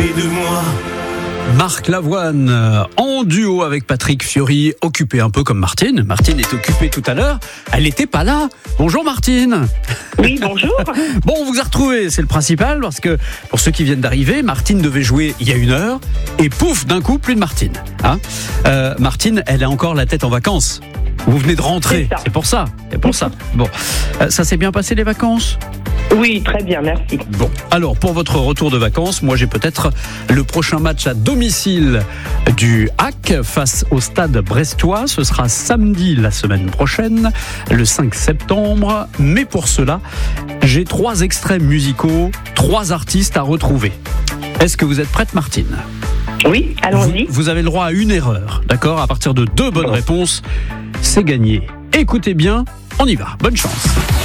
de moi. Marc Lavoine en duo avec Patrick Fiori, occupé un peu comme Martine. Martine est occupée tout à l'heure, elle n'était pas là. Bonjour Martine. Oui, bonjour. Bon, on vous a retrouvé, c'est le principal, parce que pour ceux qui viennent d'arriver, Martine devait jouer il y a 1 heure, et pouf, d'un coup, plus de Martine. Hein Martine, elle a encore la tête en vacances. Vous venez de rentrer, c'est pour ça. Bon, ça s'est bien passé les vacances ? Oui, très bien, merci. Bon, alors pour votre retour de vacances, moi j'ai peut-être le prochain match à domicile du HAC face au Stade Brestois. Ce sera samedi la semaine prochaine, le 5 septembre. Mais pour cela, j'ai 3 extraits musicaux, 3 artistes à retrouver. Est-ce que vous êtes prête, Martine ? Oui, allons-y. Vous avez le droit à une erreur, d'accord ? À partir de 2 bonnes réponses, c'est gagné. Écoutez bien, on y va. Bonne chance.